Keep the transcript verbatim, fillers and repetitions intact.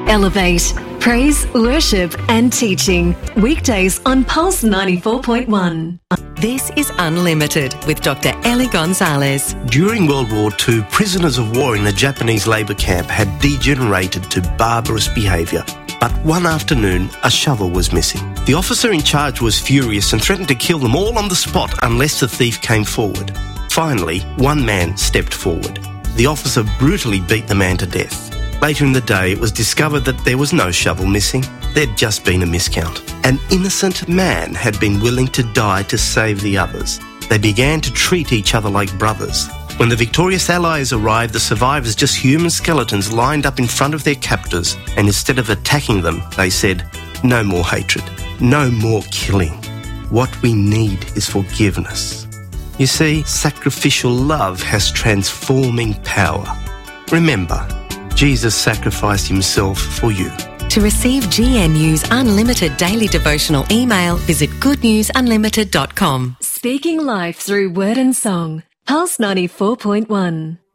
Elevate. Praise, worship and teaching. Weekdays on Pulse ninety-four point one. This is Unlimited with Doctor Ellie Gonzalez. During World War Two, prisoners of war in a Japanese labour camp had degenerated to barbarous behaviour. But one afternoon, a shovel was missing. The officer in charge was furious and threatened to kill them all on the spot unless the thief came forward. Finally, one man stepped forward. The officer brutally beat the man to death. Later in the day, it was discovered that there was no shovel missing. There'd just been a miscount. An innocent man had been willing to die to save the others. They began to treat each other like brothers. When the victorious Allies arrived, the survivors just human skeletons lined up in front of their captors, and instead of attacking them, they said, "No more hatred, no more killing. What we need is forgiveness." You see, sacrificial love has transforming power. Remember, Jesus sacrificed himself for you. To receive G N U's unlimited daily devotional email, visit good news unlimited dot com. Speaking life through word and song. Pulse ninety-four point one.